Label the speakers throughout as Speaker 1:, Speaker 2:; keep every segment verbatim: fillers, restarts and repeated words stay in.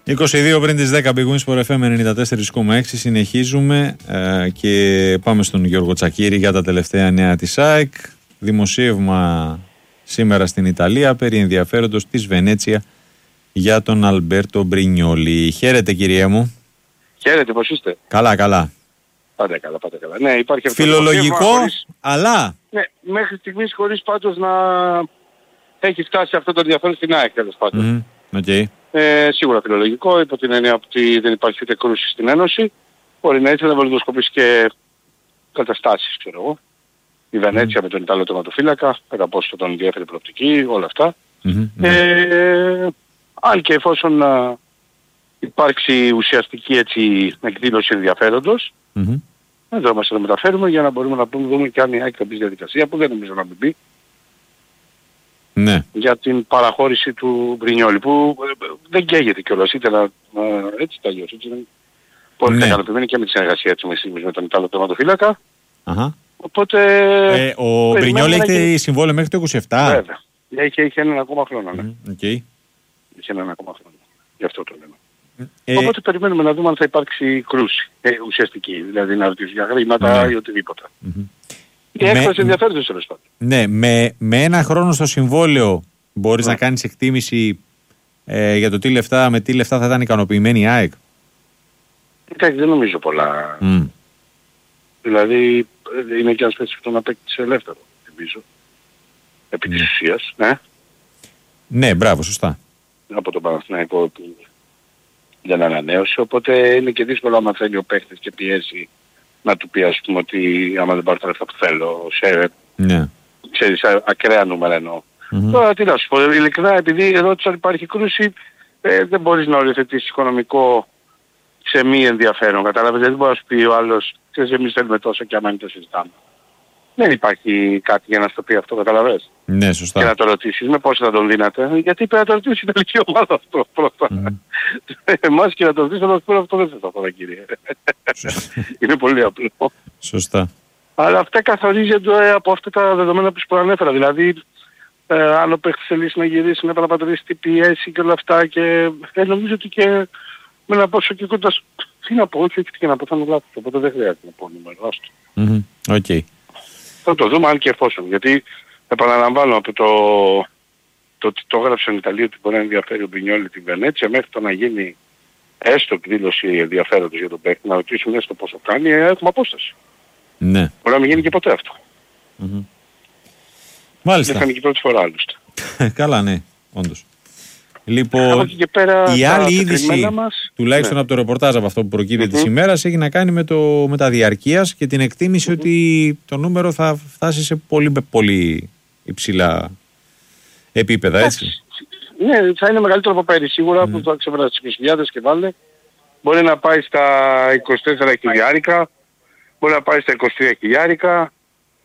Speaker 1: είκοσι δύο πριν τις δέκα Big Wins Sport εφ εμ ενενήντα τέσσερα κόμμα έξι. Συνεχίζουμε ε, και πάμε στον Γιώργο Τσακίρη για τα τελευταία νέα της ΑΕΚ. Δημοσίευμα σήμερα στην Ιταλία περί ενδιαφέροντος της Βενέτσια για τον Αλμπέρτο Μπρινιόλι. Χαίρετε κύριε μου.
Speaker 2: Χαίρετε, πώς είστε?
Speaker 1: Καλά, καλά.
Speaker 2: Πάτε καλά, πάτε καλά. Ναι, υπάρχει αυτό
Speaker 1: φιλολογικό,
Speaker 2: το χωρίς...
Speaker 1: αλλά...
Speaker 2: Ναι, μέχρι στιγμής χωρίς πάντως να έχει φτάσει αυτό το ενδιαφέρον στην ΑΕΚ, τέλος πάντων.
Speaker 1: Mm, okay.
Speaker 2: ε, σίγουρα φιλολογικό, υπό την έννοια ότι δεν υπάρχει ούτε κρούση στην Ένωση. Μπορεί να έτσι να βολιδοσκοπήσει και καταστάσεις, ξέρω εγώ. Η Βενέτσια mm. με τον Ιταλό τερματοφύλακα, κατά πόσο τον ενδιαφέρει προοπτική, όλα αυτά. Mm-hmm. Ε, αν και εφόσον να υπάρξει ουσιαστική έτσι εκδήλωση ενδιαφέροντος, mm-hmm. εδώ μας το μεταφέρουμε για να μπορούμε να πούμε, δούμε και αν η ΑΕΚ θα μπει στη διαδικασία, που δεν νομίζω να μην μπει,
Speaker 1: ναι.
Speaker 2: για την παραχώρηση του Μπρινιόλι, που δεν καίγεται κιόλας, είτε να, να έτσι τα αλλιώς, έτσι είναι πολύ ναι. ικανοποιημένη και με τη συνεργασία του με τον Ιταλό τερματοφύλακα.
Speaker 1: Uh-huh.
Speaker 2: Οπότε...
Speaker 1: Ε, ο Μπρινιόλι έχει και... συμβόλαιο μέχρι το είκοσι επτά.
Speaker 2: Βέβαια. Έχει, έχει έναν ακόμα χρόνο, ναι.
Speaker 1: Mm, okay.
Speaker 2: Έχει έναν ακόμα χρόνο. Γι' αυτό το λέμε.
Speaker 1: Ε...
Speaker 2: Οπότε περιμένουμε να δούμε αν θα υπάρξει κρούση ε, ουσιαστική, δηλαδή να ρωτήσει για χρήματα mm. ή οτιδήποτε. Mm-hmm. Η έκφραση ενδιαφέροντος τέλος πάντων.
Speaker 1: Ναι, με, με ένα χρόνο στο συμβόλαιο μπορείς mm. να κάνεις εκτίμηση ε, για το τι λεφτά, με τι λεφτά θα ήταν ικανοποιημένη η ΑΕΚ.
Speaker 2: Εντάξει, δεν νομίζω πολλά.
Speaker 1: Mm.
Speaker 2: Δηλαδή είναι και ένας παίκτης να παίξει ελεύθερο, νομίζω. Επί της mm. ουσίας, ναι. Ναι,
Speaker 1: μπράβο, σωστά.
Speaker 2: Από τον Παναθηναϊκό που δεν ανανέωσε, οπότε είναι και δύσκολο άμα θέλει ο παίκτης και πιέσει να του πει ας πούμε ότι άμα δεν πάρω τα λεφτά που θέλω, σε,
Speaker 1: ναι.
Speaker 2: ξέρεις, ακραία νούμερα εννοώ. Mm-hmm. Τώρα τι να σου πω, ειλικρινά επειδή εδώ αν υπάρχει κρούση ε, δεν μπορείς να οριοθετήσεις οικονομικό σε μη ενδιαφέρον, κατάλαβες, δεν μπορεί να σου πει ο άλλος, ξέρεις εμείς θέλουμε τόσο και άμα είναι το συζητάμε. Δεν υπάρχει κάτι για να σου το πει αυτό, καταλαβες.
Speaker 1: Ναι, σωστά.
Speaker 2: Και να το ρωτήσεις με πόσο θα τον δίνατε. Γιατί πρέπει να το ρωτήσεις η τελική ομάδα αυτό πρώτα. Mm. Εμάς και να το ρωτήσεις να το πει αυτό δεν θα το κύριε. Είναι πολύ απλό.
Speaker 1: Σωστά.
Speaker 2: Αλλά αυτά καθορίζονται από αυτά τα δεδομένα που σου προανέφερα. Δηλαδή, ε, αν ο παίκτης θέλει να γυρίσει, να επαναπατρίσει την πιέση και όλα αυτά και ε, νομίζω ότι και με ένα πόσο και κοντά τι να πω, όχι, όχι και να πω, θα είναι λάθος. Οπότε δεν χρειάζεται να πω νούμερο.
Speaker 1: Άστο. Οκ.
Speaker 2: Θα το δούμε αν και εφόσον. Γιατί επαναλαμβάνω από το, το ότι το έγραψε στην Ιταλία ότι μπορεί να ενδιαφέρει ο Μπρινιόλι την Βενέτσια μέχρι το να γίνει έστω εκδήλωση ενδιαφέροντος για τον παίκτη, να ρωτήσουμε έστω πόσο κάνει, έχουμε απόσταση.
Speaker 1: Ναι.
Speaker 2: Μπορεί να μην γίνει και ποτέ αυτό.
Speaker 1: Mm-hmm. Μάλιστα.
Speaker 2: Δεν θα είναι και πρώτη φορά άλλωστε.
Speaker 1: Καλά, ναι, όντως. Λοιπόν, πέρα, η άλλη είδηση, μας, τουλάχιστον ναι. από το ρεπορτάζ από αυτό που προκύπτει mm-hmm. της ημέρας, έχει να κάνει με, το, με τα διαρκείας και την εκτίμηση mm-hmm. ότι το νούμερο θα φτάσει σε πολύ, πολύ υψηλά επίπεδα, έτσι.
Speaker 2: Ναι, θα είναι μεγαλύτερο από πέρυσι σίγουρα, mm. που θα ξεπεράσει τις είκοσι χιλιάδες και βάλε. Μπορεί να πάει στα είκοσι τέσσερα χιλιάρικα, μπορεί να πάει στα είκοσι τρία χιλιάρικα.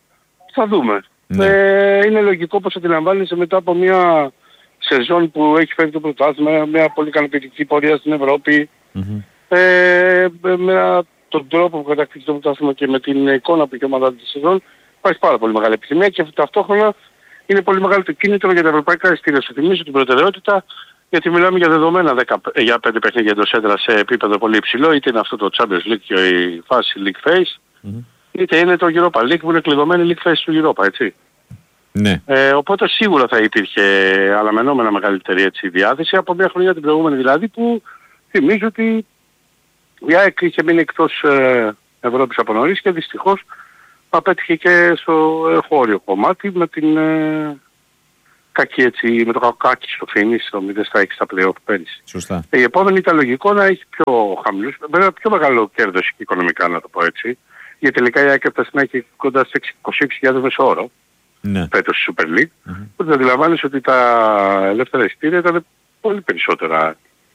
Speaker 2: Θα δούμε. Ναι. Ε, είναι λογικό πως αντιλαμβάνεσαι μετά από μια σεζόν που έχει φέρει το πρωτάθλημα, μια πολύ ικανοποιητική πορεία στην Ευρώπη, mm-hmm. ε, με τον τρόπο που κατακτήσει το πρωτάθλημα και με την εικόνα που έχει ομάδα τη σεζόν, υπάρχει πάρα πολύ μεγάλη επιθυμία και ταυτόχρονα είναι πολύ μεγάλο το κίνητρο για τα ευρωπαϊκά εισιτήρια. Σου θυμίζω την προτεραιότητα, γιατί μιλάμε για δεδομένα δέκα, για πέντε παιχνίδια εντός έδρας σε επίπεδο πολύ υψηλό, είτε είναι αυτό το Champions League και η φάση League Phase, mm-hmm. είτε είναι το Europa League που είναι κλειδωμένη League Phase του Europa, έτσι.
Speaker 1: Ναι.
Speaker 2: Ε, οπότε σίγουρα θα υπήρχε αναμενόμενα μεγαλύτερη έτσι, διάθεση από μια χρονιά την προηγούμενη δηλαδή που θυμίζω ότι η ΑΕΚ είχε μείνει εκτός ε, Ευρώπης από νωρίς και δυστυχώς απέτυχε και στο χώριο κομμάτι με την ε, κακή έτσι, με το κακάκι στο φίνις, στο μηδέν στα έξι στα πλέον πέρυσι.
Speaker 1: Σωστά.
Speaker 2: Η επόμενη ήταν λογικό να έχει πιο χαμηλούς, βέβαια πιο μεγάλο κέρδος οικονομικά να το πω έτσι, γιατί τελικά η ΑΕΚ έφτασε να έχει κοντά στις είκοσι έξι χιλιάδες μέσο όρο. Ναι. Φέτος στη Super League, mm-hmm. που αντιλαμβάνεσαι ότι τα ελεύθερα εισιτήρια ήταν πολύ περισσότερα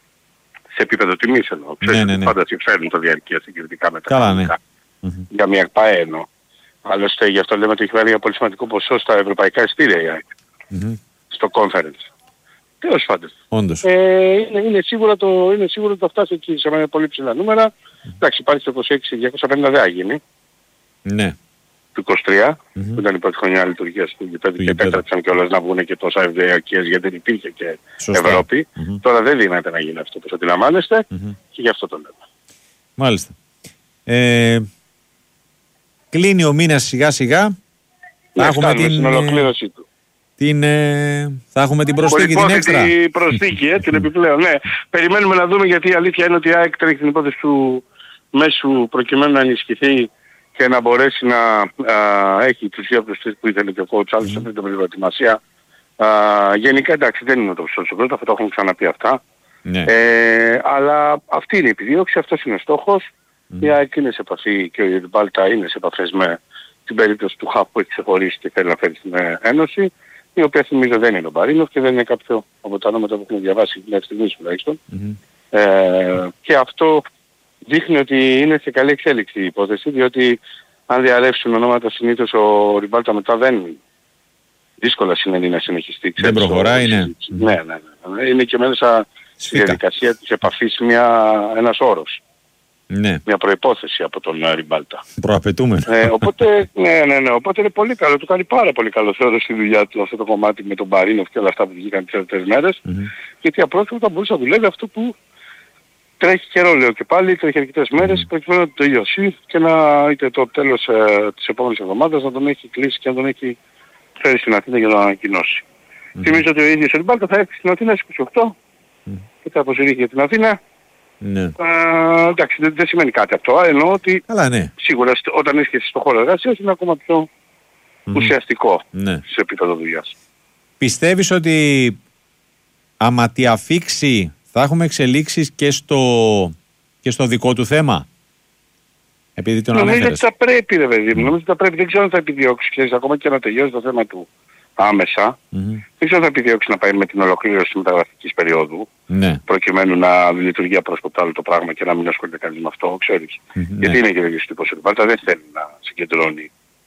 Speaker 2: σε επίπεδο τιμής εννοώ. Ξέρεις, ναι, ναι, ναι. πάντα συμφέρουν το διαρκεία συγκριτικά με τα κανονικά. Mm-hmm. Για μια ΚΠΑΕ εννοώ. Άλλωστε γι' αυτό λέμε ότι έχει βάλει ένα πολύ σημαντικό ποσό στα ευρωπαϊκά εισιτήρια η ΑΕΚ. Mm-hmm. Στο conference. Τέλος πάντων.
Speaker 1: Όντως.
Speaker 2: Ε, είναι, είναι, σίγουρο το, είναι σίγουρο ότι θα φτάσει εκεί σε πολύ ψηλά νούμερα. Mm-hmm. Εντάξει, υπάρχει το είκοσι έξι διακόσια πενήντα δεν θα γίνει.
Speaker 1: Ναι.
Speaker 2: του είκοσι τρία,
Speaker 1: Mm-hmm.
Speaker 2: που ήταν η πρώτη χρονιά λειτουργίας του γηπέδου και επέτρεψαν κιόλας να βγουν και τόσα ευδιακές γιατί δεν υπήρχε και
Speaker 1: Σωστά.
Speaker 2: Ευρώπη.
Speaker 1: Mm-hmm.
Speaker 2: Τώρα δεν δύναται να γίνει αυτό, όπως αντιλαμβάνεστε,
Speaker 1: Mm-hmm.
Speaker 2: και γι' αυτό το λέμε.
Speaker 1: Μάλιστα. Ε, κλείνει ο μήνας σιγά σιγά.
Speaker 2: Ναι,
Speaker 1: θα έχουμε την,
Speaker 2: στην ολοκλήρωση του.
Speaker 1: Την, ε, θα έχουμε την προσθήκη, την έξτρα.
Speaker 2: Την προσθήκη, ε, την επιπλέον, ναι. Περιμένουμε να δούμε, γιατί η αλήθεια είναι ότι η ΑΕΚ τρέχει την υπόθεση του μέσου προκειμένου να ενισχυθεί και να μπορέσει να α, έχει τους δύο προσθέσεις που ήθελε και ο coach, άλλους mm. την προετοιμασία. Γενικά εντάξει δεν είναι το στο πρώτο, αυτό το έχουμε ξαναπεί αυτά.
Speaker 1: Ναι.
Speaker 2: Ε, αλλά αυτή είναι η επιδίωξη, αυτός είναι ο στόχος. Mm. Η ΑΕΚ είναι σε επαφή και ο Μπάλτα είναι σε επαφές με την περίπτωση του Χαπ που έχει ξεχωρίσει και θέλει να φέρει στην Ένωση, η οποία θυμίζω δεν είναι ο Μπαρίνοφ και δεν είναι κάποιο από τα ονόματα που έχουμε διαβάσει μέχρι στιγμής τουλάχιστον. Mm-hmm. Ε, και αυτό δείχνει ότι είναι σε καλή εξέλιξη η υπόθεση, διότι αν διαρρεύσουν ονόματα συνήθως ο Ριμπάλτα μετά δεν δύσκολα σημαίνει να συνεχιστεί.
Speaker 1: Δεν προχωράει, ναι.
Speaker 2: Ναι, ναι, ναι. Είναι και μέσα στη διαδικασία της επαφής μια, ένας όρος.
Speaker 1: Ναι.
Speaker 2: Μια προϋπόθεση από τον Ριμπάλτα.
Speaker 1: Προαπαιτούμενο.
Speaker 2: Ε, οπότε, ναι, ναι, ναι, οπότε είναι πολύ καλό. Του κάνει πάρα πολύ καλό θεωρώ στη δουλειά του αυτό το κομμάτι με τον Μπαρίνοφ και όλα αυτά που βγήκαν τις τελευταίες μέρες. Mm-hmm. Γιατί απρόσκοπτα μπορούσε να δουλεύει αυτό που τρέχει καιρό, λέω και πάλι, τρέχει αρκετές μέρες, mm-hmm. προκειμένου να το τελειώσει και να είτε το τέλος ε, της επόμενης εβδομάδας να τον έχει κλείσει και να τον έχει φέρει στην Αθήνα για να τον ανακοινώσει. Mm-hmm. Θυμίζω ότι ο ίδιος ο Ριμπάλτα θα έρθει στην Αθήνα στις είκοσι οκτώ mm-hmm. και θα αποσυρθεί για την Αθήνα. Ναι. Α, εντάξει, δεν, δεν σημαίνει κάτι αυτό. Εννοώ ότι
Speaker 1: αλλά, ναι.
Speaker 2: σίγουρα όταν έρχεσαι στο χώρο εργασίας είναι ακόμα πιο mm-hmm. ουσιαστικό
Speaker 1: ναι.
Speaker 2: σε επίπεδο δουλειάς.
Speaker 1: Πιστεύεις ότι άμα τη αφήξει θα έχουμε εξελίξεις και στο, και στο δικό του θέμα? Επειδή τον ανέφερες.
Speaker 2: Νομίζω ότι θα πρέπει, ρε παιδί μου. Νομίζω ότι θα πρέπει. Δεν ξέρω αν θα επιδιώξει, ξέρεις, ακόμα και να τελειώσει το θέμα του άμεσα. Mm-hmm. Δεν ξέρω αν θα επιδιώξει να πάει με την ολοκλήρωση της μεταγραφικής περίοδου. Ναι. Προκειμένου να λειτουργεί απρόσκοπτα άλλο το πράγμα και να μην ασχολείται κανείς με αυτό, ξέρεις. Mm-hmm. Γιατί ναι. είναι και ο ίδιος τύπος. Βάλτα δεν θέλει να συγκεντρώνει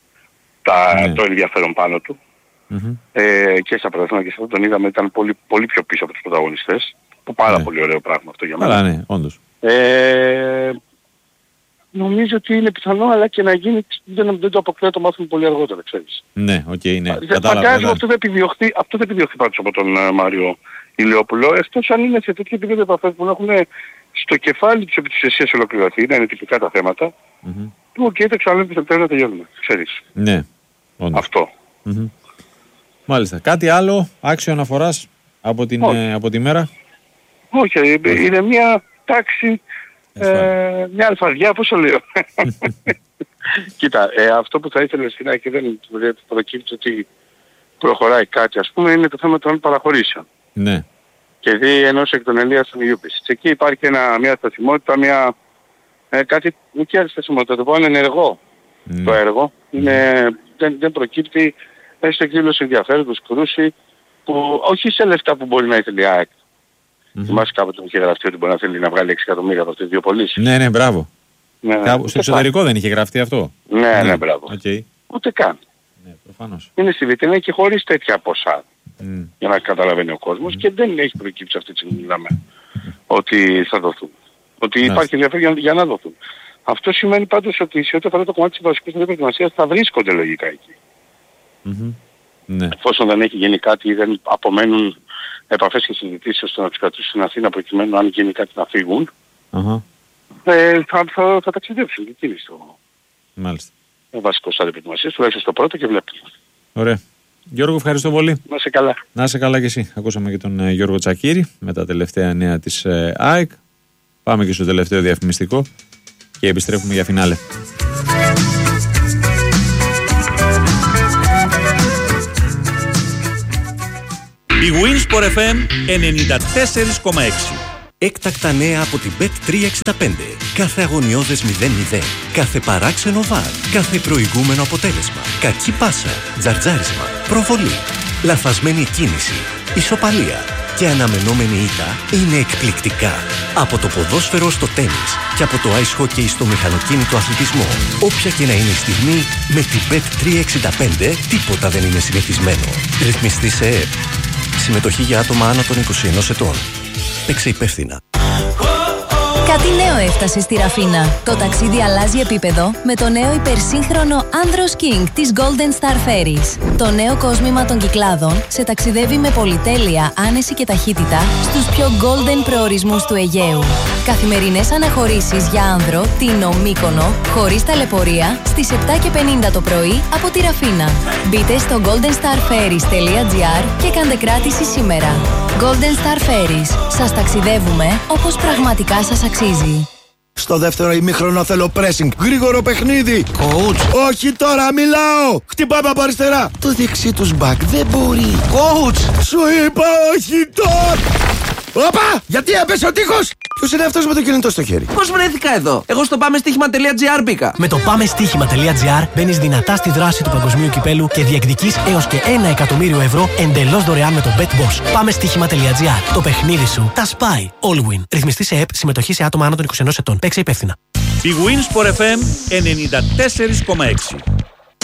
Speaker 2: τα, ναι. το ενδιαφέρον πάνω του. Mm-hmm. Ε, και στα πρωταθλήματα και σε αυτό τον είδαμε, ήταν πολύ, πολύ πιο πίσω από τους πρωταγωνιστές. Που πάρα ναι. πολύ ωραίο πράγμα αυτό για μένα.
Speaker 1: Αλλά ναι, όντως.
Speaker 2: Ε, νομίζω ότι είναι πιθανό, αλλά και να γίνει, δεν, δεν το αποκλείω, το μάθουμε πολύ αργότερα, ξέρεις.
Speaker 1: Ναι, οκ, okay, ναι.
Speaker 2: Φαντάζομαι αυτό δεν επιδιωχθεί, αυτό δεν επιδιωχθεί πάντως από τον uh, Μάριο Ηλιόπουλο, εκτός αν είναι σε τέτοια επίπεδο επαφές που να έχουν στο κεφάλι τους επί της ουσίας ολοκληρωθεί, να είναι τυπικά τα θέματα, mm-hmm. που και είτε ξαναλέμε στο τέλος να τελειώνουμε, ξέρεις.
Speaker 1: Ναι, όντως.
Speaker 2: Αυτό.
Speaker 1: Mm-hmm. Μάλιστα. Κάτι άλλο άξιο αναφοράς από, την, ε, από τη μέρα?
Speaker 2: Όχι, Όχι. είναι μια τάξη, ε, μια αλφαδιά, πώς το λέω. Κοίτα, ε, αυτό που θα ήθελε στην ΑΕΚ και δεν προκύπτει ότι προχωράει κάτι, ας πούμε, είναι το θέμα των παραχωρήσεων. Ναι. Και δει ενός εκ των Ελίας των Ιούπης. Εκεί υπάρχει ένα, μια στασιμότητα, μια, ε, κάτι, μια άλλη στασιμότητα, το πω είναι ενεργό. Mm. Το έργο είναι, δεν, δεν προκύπτει, έστω εκδήλωση ενδιαφέροντος, κρούση, που όχι σε λεφτά που μπορεί να ήθελε η ΑΕΚ. Mm-hmm. Θυμάσαι κάποτε που είχε γραφτεί ότι μπορεί να θέλει να βγάλει έξι εκατομμύρια από αυτές τις δύο πωλήσεις. Ναι, ναι, μπράβο. Ναι, Κάπου, στο εξωτερικό δεν είχε γραφτεί αυτό. Ναι, ναι, ναι μπράβο. Okay. Ούτε καν. Ναι, προφανώς. Είναι στη βιτρίνα και χωρίς τέτοια ποσά. Mm. Για να καταλαβαίνει ο κόσμος mm. και δεν έχει προκύψει αυτή τη στιγμή μιλάμε mm. ότι θα δοθούν. Ότι mm. υπάρχει ενδιαφέρον για, για να δοθούν. Αυτό σημαίνει πάντως ότι σε ό,τι αφορά το κομμάτι της βασικής προετοιμασίας θα βρίσκονται λογικά εκεί. Mm-hmm. Ναι. Εφόσον δεν έχει γίνει κάτι ή δεν απομένουν επαφές και συζητήσεις ώστε να τους κρατήσουν στην Αθήνα προκειμένου αν γίνει κάτι να φύγουν, uh-huh. ε, θα, θα, θα ταξιδέψουν και εκείνοι στο Μάλιστα. βασικό στάδιο προετοιμασίας, τουλάχιστον στο πρώτο και βλέπουμε. Ωραία.
Speaker 1: Γιώργο, ευχαριστώ πολύ.
Speaker 2: Να είσαι καλά.
Speaker 1: Να είσαι καλά και εσύ. Ακούσαμε και τον ε, Γιώργο Τσακίρη με τα τελευταία νέα της ε, ΑΕΚ. Πάμε και στο τελευταίο διαφημιστικό και επιστρέφουμε για φινάλε.
Speaker 3: Η Winsport εφ εμ ενενήντα τέσσερα κόμμα έξι.
Speaker 4: Έκτακτα νέα από την μπετ τριακόσια εξήντα πέντε. Κάθε αγωνιώδες μηδέν μηδέν. Κάθε παράξενο βαρ. Κάθε προηγούμενο αποτέλεσμα. Κακή πάσα. Τζαρτζάρισμα. Προβολή. Λαθασμένη κίνηση. Ισοπαλία. Και αναμενόμενη ήττα είναι εκπληκτικά. Από το ποδόσφαιρο στο τένις και από το ice hockey στο μηχανοκίνητο αθλητισμό. Όποια και να είναι η στιγμή, με την μπετ τριακόσια εξήντα πέντε τίποτα δεν είναι συνηθισμένο. Ρυθμιστή σε ΕΕΠ. Συμμετοχή για άτομα άνω των είκοσι ενός ετών. Παίξε υπεύθυνα.
Speaker 5: Κάτι νέο έφτασε στη Ραφίνα. Το ταξίδι αλλάζει επίπεδο με το νέο υπερσύγχρονο Andros King της Golden Star Ferries. Το νέο κόσμημα των Κυκλάδων σε ταξιδεύει με πολυτέλεια, άνεση και ταχύτητα στους πιο golden προορισμούς του Αιγαίου. Καθημερινές αναχωρήσεις για άνδρο, Τίνο, Μύκονο, χωρίς ταλαιπωρία, στις επτά και πενήντα το πρωί από τη Ραφίνα. Μπείτε στο golden star ferries τελεία gr και κάντε κράτηση σήμερα. Golden Star Ferries. Σας ταξιδεύουμε όπως πραγματικά σας αξίζει.
Speaker 6: Στο δεύτερο ημίχρονο θέλω pressing. Γρήγορο παιχνίδι.
Speaker 7: Coach.
Speaker 6: Όχι τώρα, μιλάω. Χτυπάμε από αριστερά. Το δεξί τους back δεν μπορεί.
Speaker 7: Coach.
Speaker 6: Σου είπα όχι τώρα. Όπα! Γιατί έπεσε ο τείχος! Ποιος είναι αυτός με το κινητό στο χέρι?
Speaker 7: Πώς βρέθηκα εδώ? Εγώ στο πάμε στοίχημα τελεία gr μπήκα.
Speaker 8: Με το πάμε στοίχημα τελεία gr μπαίνεις δυνατά στη δράση του παγκοσμίου κυπέλου και διεκδικείς έως και ένα εκατομμύριο ευρώ εντελώς δωρεάν με το BetBoss. Πάμε στοίχημα τελεία gr. Το παιχνίδι σου τα σπάει. All win. Ρυθμιστή σε ΕΠ, συμμετοχή σε άτομα άνω των είκοσι ενός ετών. Παίξε υπεύθυνα.
Speaker 3: Η Winsport εφ εμ ενενήντα τέσσερα κόμμα έξι.